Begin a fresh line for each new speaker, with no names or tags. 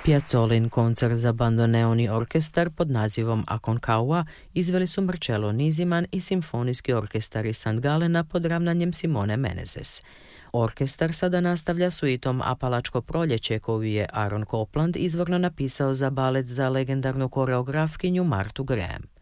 Piazzolin koncert za bandoneon i orkestar pod nazivom Aconcagua izveli su Marcello Nisiman i simfonijski orkestar iz St. Galena pod ravnanjem Simone Menezes. Orkestar sada nastavlja suitom Apalačko proljeće koju je Aaron Copland izvorno napisao za balet za legendarnu koreografkinju Martu Graham.